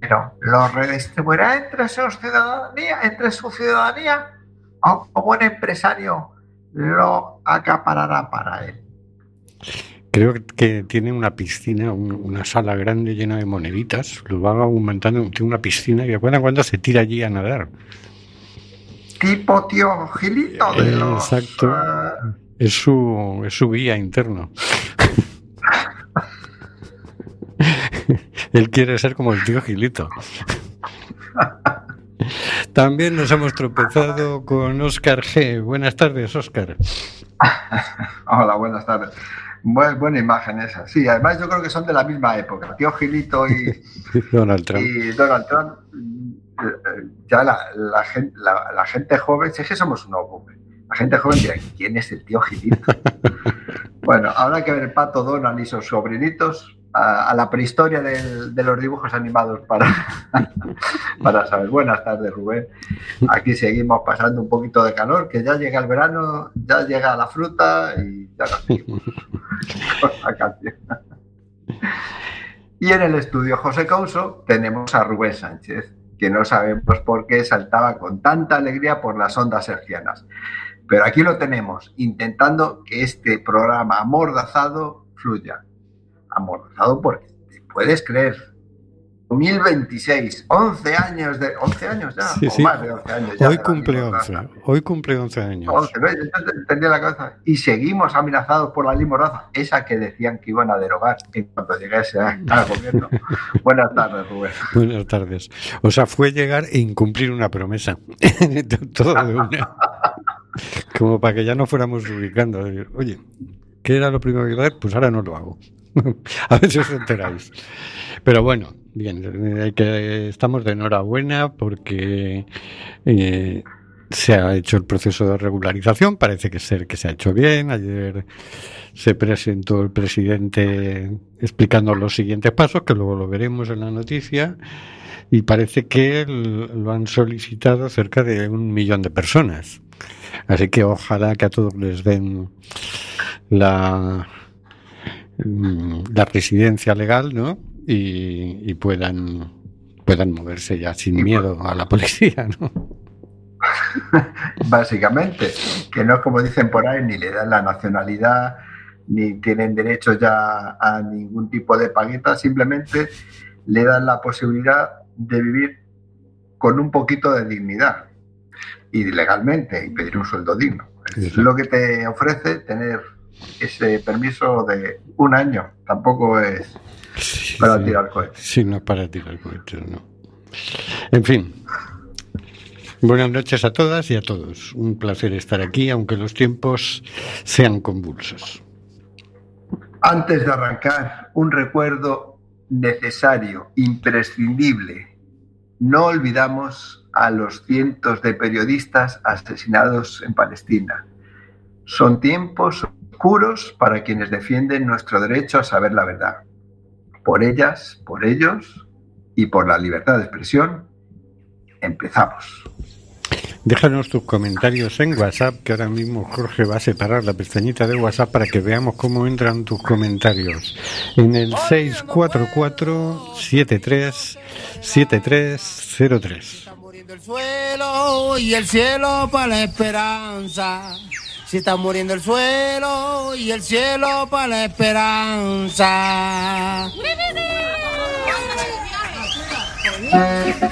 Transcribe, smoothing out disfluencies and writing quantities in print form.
¿lo redistribuirá entre su ciudadanía o como un empresario lo acaparará para él? Creo que tiene una piscina, una sala grande llena de moneditas. Lo va aumentando, tiene una piscina y de cuando en cuando se tira allí a nadar. Tipo tío Gilito de los... Exacto. Es su guía interno. Él quiere ser como el tío Gilito. También nos hemos tropezado con Óscar G. Buenas tardes, Óscar. Hola, buenas tardes. Buena imagen esa. Sí, además yo creo que son de la misma época. Tío Gilito y Donald Trump. Ya la gente joven, si es que somos unos hombres, la gente joven dirá, ¿quién es el tío Gilito? Bueno, habrá que ver el Pato Donald y sus sobrinitos a la prehistoria de los dibujos animados para saber. Buenas tardes, Rubén. Aquí seguimos pasando un poquito de calor, que ya llega el verano, ya llega la fruta y ya nos seguimos con la canción. Y en el estudio José Couso tenemos a Rubén Sánchez, que no sabemos por qué saltaba con tanta alegría por las ondas hercianas. Pero aquí lo tenemos, intentando que este programa amordazado fluya. Amordazado porque, ¿te puedes creer? 2026, 11 años ya, sí, o más de 11 años ya. Hoy cumple 11 años. 11, ¿no? Entonces tendría la cabeza. Y seguimos amenazados por la ley Mordaza, esa que decían que iban a derogar en cuanto llegase al gobierno. Buenas tardes, Rubén. Buenas tardes. O sea, fue llegar e incumplir una promesa. Todo de una. Como para que ya no fuéramos ubicando. Oye, ¿qué era lo primero que iba a hacer? Pues ahora no lo hago. A ver si os enteráis. Pero bueno, bien, estamos de enhorabuena porque se ha hecho el proceso de regularización. Parece que se ha hecho bien. Ayer se presentó el presidente explicando los siguientes pasos, que luego lo veremos en la noticia. Y parece que lo han solicitado cerca de 1 millón de personas. Así que ojalá que a todos les den la residencia legal, ¿no? Y puedan moverse ya sin miedo a la policía, ¿no? Básicamente, que no es como dicen por ahí, ni le dan la nacionalidad, ni tienen derecho ya a ningún tipo de paguita, simplemente le dan la posibilidad de vivir con un poquito de dignidad y legalmente y pedir un sueldo digno. Es lo que te ofrece tener ese permiso de 1 año. Tampoco es para tirar cohetes. Sí, no es para tirar cohetes, no. En fin. Buenas noches a todas y a todos. Un placer estar aquí, aunque los tiempos sean convulsos. Antes de arrancar, un recuerdo necesario, imprescindible. No olvidamos a los cientos de periodistas asesinados en Palestina. Son tiempos oscuros para quienes defienden nuestro derecho a saber la verdad. Por ellas, por ellos y por la libertad de expresión, empezamos. Déjanos tus comentarios en WhatsApp, que ahora mismo Jorge va a separar la pestañita de WhatsApp para que veamos cómo entran tus comentarios. En el 644-737303. Está muriendo el suelo y el cielo para la esperanza. Si está muriendo el suelo y el cielo para la esperanza.